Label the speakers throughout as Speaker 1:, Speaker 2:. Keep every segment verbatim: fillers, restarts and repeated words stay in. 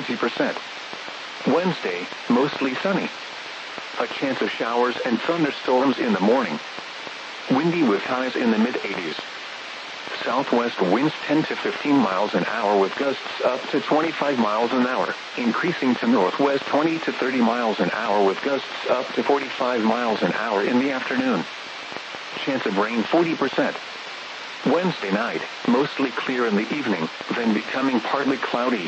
Speaker 1: twenty percent. Wednesday, mostly sunny. A chance of showers and thunderstorms in the morning. Windy with highs in the mid eighties. Southwest winds ten to fifteen miles an hour with gusts up to twenty-five miles an hour, increasing to northwest twenty to thirty miles an hour with gusts up to forty-five miles an hour in the afternoon. Chance of rain forty percent. Wednesday night, mostly clear in the evening, then becoming partly cloudy.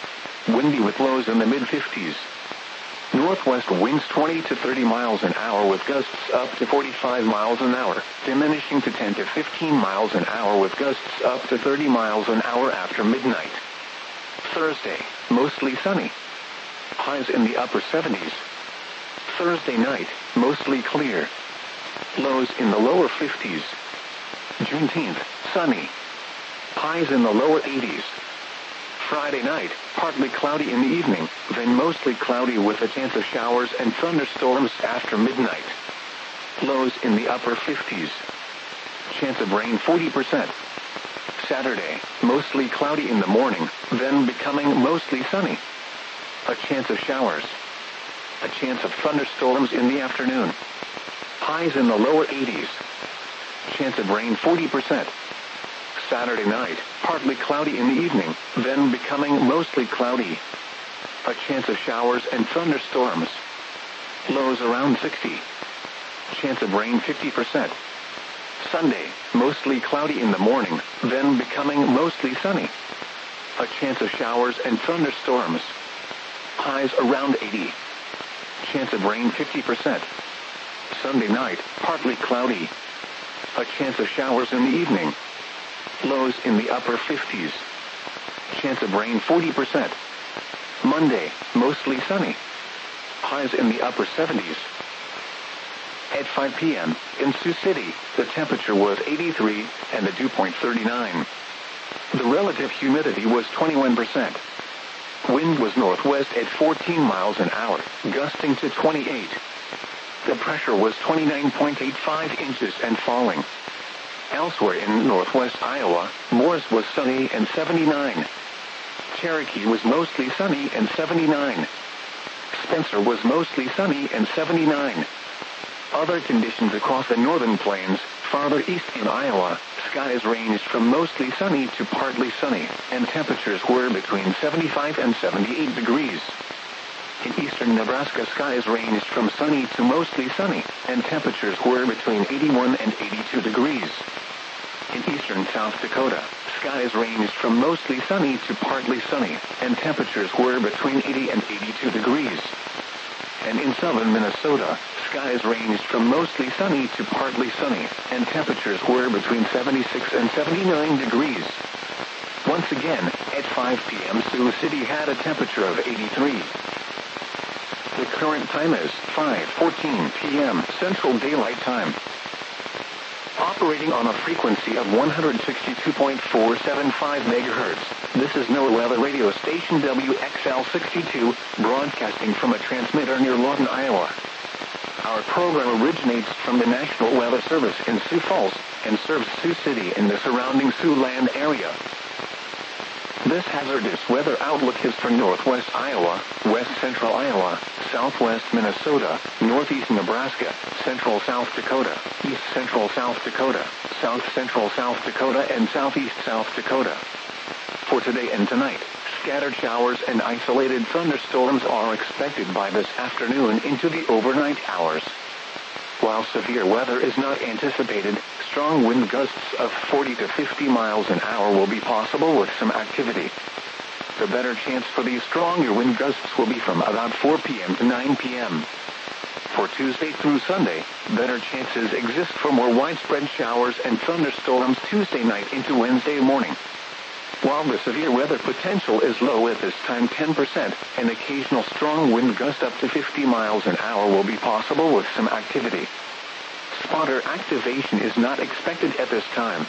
Speaker 1: Windy with lows in the mid fifties. Northwest winds twenty to thirty miles an hour with gusts up to forty-five miles an hour, diminishing to ten to fifteen miles an hour with gusts up to thirty miles an hour after midnight. Thursday, mostly sunny. Highs in the upper seventies. Thursday night, mostly clear. Lows in the lower fifties. Juneteenth, sunny. Highs in the lower eighties. Friday night, partly cloudy in the evening, then mostly cloudy with a chance of showers and thunderstorms after midnight. Lows in the upper fifties. Chance of rain forty percent. Saturday, mostly cloudy in the morning, then becoming mostly sunny. A chance of showers. A chance of thunderstorms in the afternoon. Highs in the lower eighties. Chance of rain forty percent. Saturday night, partly cloudy in the evening, then becoming mostly cloudy. A chance of showers and thunderstorms. Lows around sixty. Chance of rain fifty percent. Sunday, mostly cloudy in the morning, then becoming mostly sunny. A chance of showers and thunderstorms. Highs around eighty. Chance of rain fifty percent. Sunday night, partly cloudy. A chance of showers in the evening. Lows in the upper fifties. Chance of rain forty percent. Monday, mostly sunny. Highs in the upper seventies. At five p.m., in Sioux City, the temperature was eighty-three, and the dew point thirty-nine. The relative humidity was twenty-one percent. Wind was northwest at fourteen miles an hour, gusting to twenty-eight. The pressure was twenty-nine point eight five inches and falling. Elsewhere in northwest Iowa, Morris was sunny and seventy-nine. Cherokee was mostly sunny and seventy-nine. Spencer was mostly sunny and seventy-nine. Other conditions across the northern plains, farther east in Iowa, skies ranged from mostly sunny to partly sunny, and temperatures were between seventy-five and seventy-eight degrees. In eastern Nebraska, skies ranged from sunny to mostly sunny, and temperatures were between eighty-one and eighty-two degrees. In eastern South Dakota, skies ranged from mostly sunny to partly sunny, and temperatures were between eighty and eighty-two degrees. And in southern Minnesota, skies ranged from mostly sunny to partly sunny, and temperatures were between seventy-six and seventy-nine degrees. Once again, at five p.m. Sioux City had a temperature of eighty-three. The current time is five fourteen p.m. Central Daylight Time. Operating on a frequency of one hundred sixty-two point four seven five megahertz, this is NOAA Weather Radio Station W X L sixty-two, broadcasting from a transmitter near Lawton, Iowa. Our program originates from the National Weather Service in Sioux Falls and serves Sioux City and the surrounding Siouxland area. This hazardous weather outlook is for northwest Iowa, west central Iowa, southwest Minnesota, northeast Nebraska, central South Dakota, east central South Dakota, south central South Dakota, and southeast South Dakota. For today and tonight, scattered showers and isolated thunderstorms are expected by this afternoon into the overnight hours. While severe weather is not anticipated, strong wind gusts of forty to fifty miles an hour will be possible with some activity. The better chance for these stronger wind gusts will be from about four p.m. to nine p.m. For Tuesday through Sunday, better chances exist for more widespread showers and thunderstorms Tuesday night into Wednesday morning. While the severe weather potential is low at this time, ten percent, an occasional strong wind gust up to fifty miles an hour will be possible with some activity. Spotter activation is not expected at this time.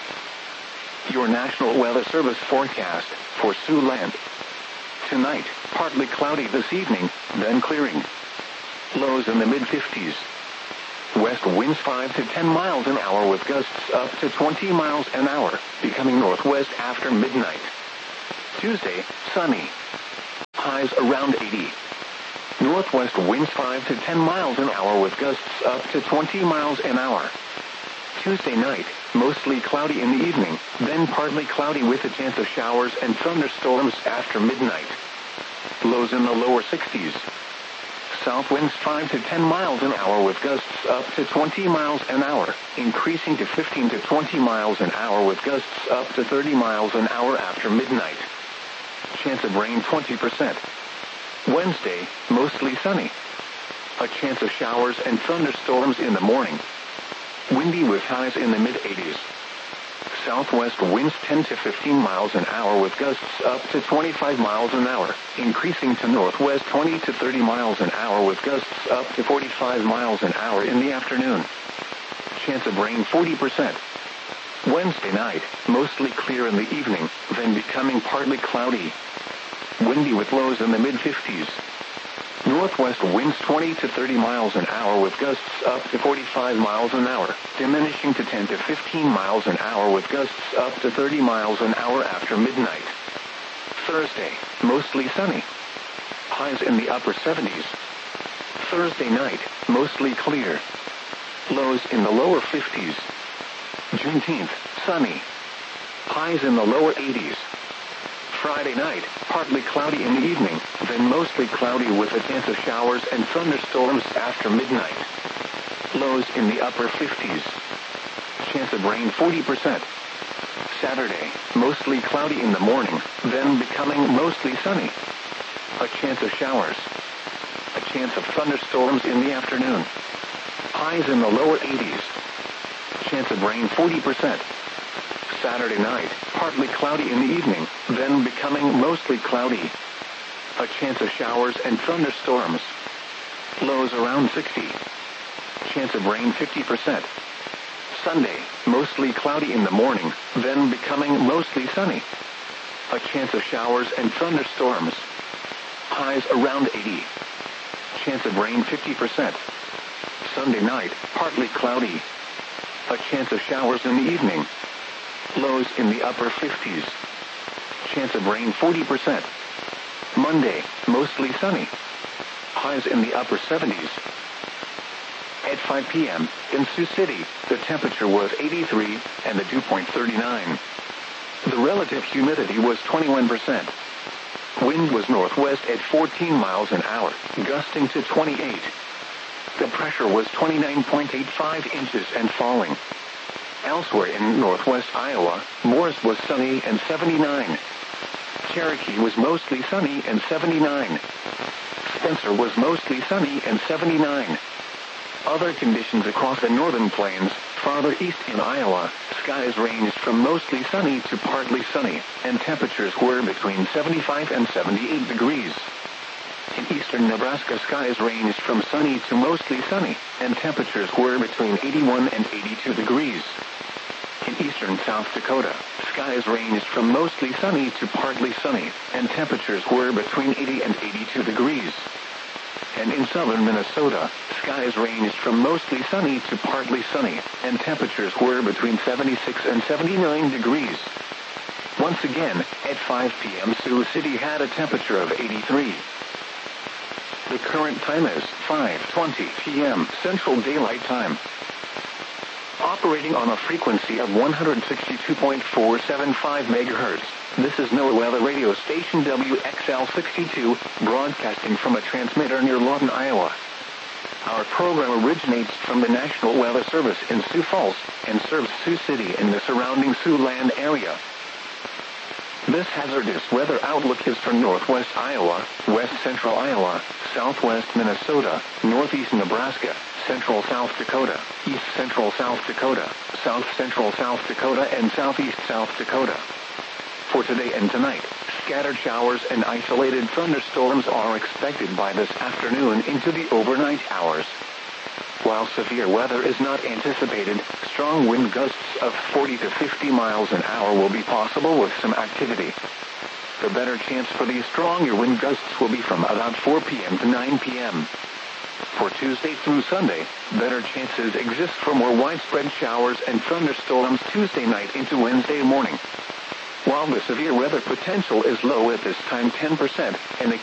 Speaker 1: Your National Weather Service forecast for Siouxland. Tonight, partly cloudy this evening, then clearing. Lows in the mid fifties. West winds five to ten miles an hour with gusts up to twenty miles an hour, becoming northwest after midnight. Tuesday, sunny. highs around eighty. Northwest winds five to ten miles an hour with gusts up to twenty miles an hour. Tuesday night, mostly cloudy in the evening, then partly cloudy with a chance of showers and thunderstorms after midnight. Lows in the lower sixties. South winds five to ten miles an hour with gusts up to twenty miles an hour, increasing to fifteen to twenty miles an hour with gusts up to thirty miles an hour after midnight. Chance of rain twenty percent. Wednesday, mostly sunny. A chance of showers and thunderstorms in the morning. Windy with highs in the mid-eighties. Southwest winds ten to fifteen miles an hour with gusts up to twenty-five miles an hour, increasing to northwest twenty to thirty miles an hour with gusts up to forty-five miles an hour in the afternoon. Chance of rain forty percent. Wednesday night, mostly clear in the evening, then becoming partly cloudy. Windy with lows in the mid-fifties. Northwest winds twenty to thirty miles an hour with gusts up to forty-five miles an hour, diminishing to ten to fifteen miles an hour with gusts up to thirty miles an hour after midnight. Thursday, mostly sunny. Highs in the upper seventies. Thursday night, mostly clear. Lows in the lower fifties. Juneteenth, sunny. Highs in the lower eighties. Friday night, partly cloudy in the evening, then mostly cloudy with a chance of showers and thunderstorms after midnight. Lows in the upper fifties. Chance of rain forty percent. Saturday, mostly cloudy in the morning, then becoming mostly sunny. A chance of showers. A chance of thunderstorms in the afternoon. Highs in the lower eighties. Chance of rain forty percent. Saturday night, partly cloudy in the evening, then becoming mostly cloudy. A chance of showers and thunderstorms. Lows around sixty. Chance of rain fifty percent. Sunday, mostly cloudy in the morning, then becoming mostly sunny. A chance of showers and thunderstorms. Highs around eighty. Chance of rain fifty percent. Sunday night, partly cloudy. A chance of showers in the evening. Lows in the upper fifties. Chance of rain forty percent. Monday, mostly sunny. Highs in the upper seventies. At five p.m., in Sioux City, the temperature was eighty-three, and the dew point thirty-nine. The relative humidity was twenty-one percent. Wind was northwest at fourteen miles an hour, gusting to twenty-eight. The pressure was twenty-nine point eight five inches and falling. Elsewhere in northwest Iowa, Morris was sunny and seventy-nine. Cherokee was mostly sunny and seventy-nine. Spencer was mostly sunny and seventy-nine. Other conditions across the northern plains, farther east in Iowa, skies ranged from mostly sunny to partly sunny, and temperatures were between seventy-five and seventy-eight degrees. In eastern Nebraska, skies ranged from sunny to mostly sunny, and temperatures were between eighty-one and eighty-two degrees. In eastern South Dakota, skies ranged from mostly sunny to partly sunny, and temperatures were between eighty and eighty-two degrees. And in southern Minnesota, skies ranged from mostly sunny to partly sunny, and temperatures were between seventy-six and seventy-nine degrees. Once again, at five p.m. Sioux City had a temperature of eighty-three. The current time is five twenty p.m. Central Daylight Time. Operating on a frequency of one hundred sixty-two point four seven five megahertz, this is NOAA Weather Radio Station W X L sixty-two, broadcasting from a transmitter near Lawton, Iowa. Our program originates from the National Weather Service in Sioux Falls and serves Sioux City and the surrounding Siouxland area. This hazardous weather outlook is for northwest Iowa, west central Iowa, southwest Minnesota, northeast Nebraska, central South Dakota, east central South Dakota, south central South Dakota, and southeast South Dakota. For today and tonight, scattered showers and isolated thunderstorms are expected by this afternoon into the overnight hours. While severe weather is not anticipated, strong wind gusts of forty to fifty miles an hour will be possible with some activity. The better chance for these stronger wind gusts will be from about four p.m. to nine p.m. For Tuesday through Sunday, better chances exist for more widespread showers and thunderstorms Tuesday night into Wednesday morning. While the severe weather potential is low at this time, ten percent, and the